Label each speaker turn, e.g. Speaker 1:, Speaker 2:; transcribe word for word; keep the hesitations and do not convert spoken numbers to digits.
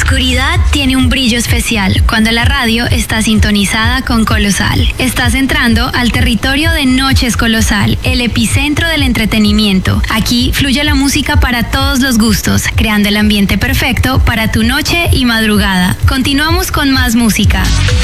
Speaker 1: oscuridad tiene un brillo especial cuando la radio está sintonizada con Colosal. Estás entrando al territorio de Noches Colosal, el epicentro del entretenimiento. Aquí fluye la música para todos los gustos, creando el ambiente perfecto para tu noche y madrugada. Continuamos con más música.